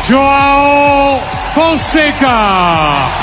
João Fonseca.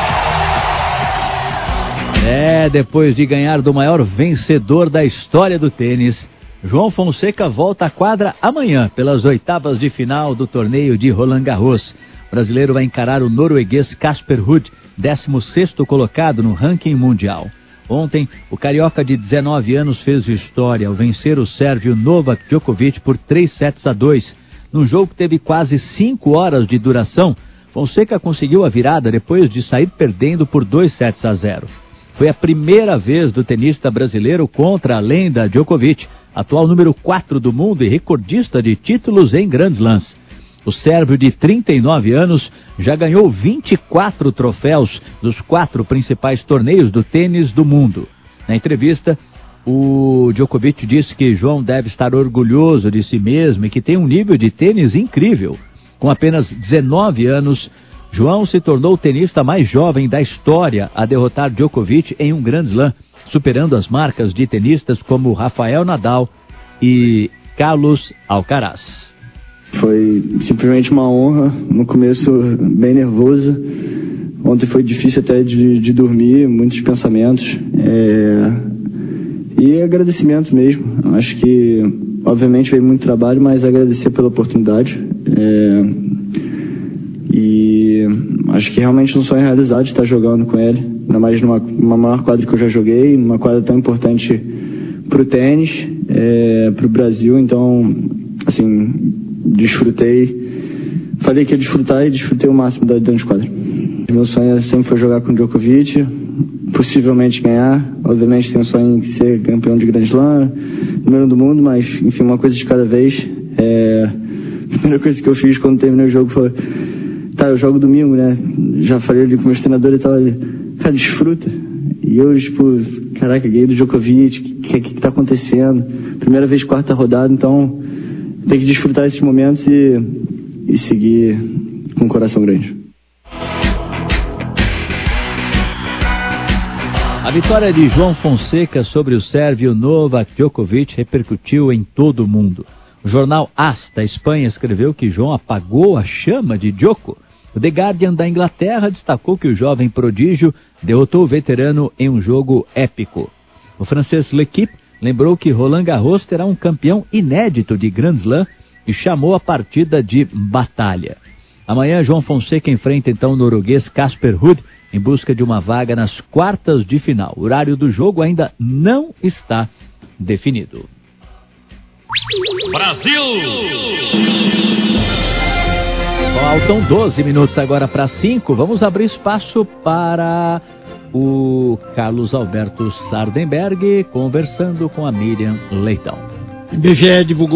Depois de ganhar do maior vencedor da história do tênis, João Fonseca volta à quadra amanhã pelas oitavas de final do torneio de Roland Garros. O brasileiro vai encarar o norueguês Casper Ruud, 16º colocado no ranking mundial. Ontem, o carioca de 19 anos fez história ao vencer o sérvio Novak Djokovic por 3-2. Num jogo que teve quase 5 horas de duração, Fonseca conseguiu a virada depois de sair perdendo por 2-0. Foi a primeira vez do tenista brasileiro contra a lenda Djokovic, atual número 4 do mundo e recordista de títulos em Grand Slams. O sérvio de 39 anos já ganhou 24 troféus dos 4 principais torneios do tênis do mundo. Na entrevista, o Djokovic disse que João deve estar orgulhoso de si mesmo e que tem um nível de tênis incrível. Com apenas 19 anos, João se tornou o tenista mais jovem da história a derrotar Djokovic em um Grand Slam, superando as marcas de tenistas como Rafael Nadal e Carlos Alcaraz. Foi simplesmente uma honra, no começo bem nervoso, ontem foi difícil até de dormir, muitos pensamentos, e agradecimento mesmo. Acho que obviamente veio muito trabalho, mas agradecer pela oportunidade, e acho que realmente um sonho realizado de estar jogando com ele, ainda mais numa maior quadra que eu já joguei, numa quadra tão importante para o tênis, para o Brasil. Então, assim, falei que ia desfrutar e desfrutei o máximo dentro de quadra. Meu sonho sempre foi jogar com o Djokovic, possivelmente ganhar. Obviamente tenho o sonho de ser campeão de Grand Slam, número do mundo, mas enfim, uma coisa de cada vez. A primeira coisa que eu fiz quando terminei o jogo foi: eu jogo domingo, né? Já falei ali com meus treinadores e tal, cara, desfruta. E eu, caraca, ganhei do Djokovic, o que tá acontecendo? Primeira vez, 4ª rodada, então tem que desfrutar esses momentos e seguir com o coração grande. A vitória de João Fonseca sobre o sérvio Novak Djokovic repercutiu em todo o mundo. O jornal AS da Espanha escreveu que João apagou a chama de Djoko. O The Guardian da Inglaterra destacou que o jovem prodígio derrotou o veterano em um jogo épico. O francês L'Équipe lembrou que Roland Garros terá um campeão inédito de Grand Slam e chamou a partida de batalha. Amanhã, João Fonseca enfrenta então o norueguês Casper Ruud em busca de uma vaga nas quartas de final. O horário do jogo ainda não está definido. Brasil! Faltam 12 minutos agora para 5. Vamos abrir espaço para o Carlos Alberto Sardenberg conversando com a Miriam Leitão. IBGE divulgou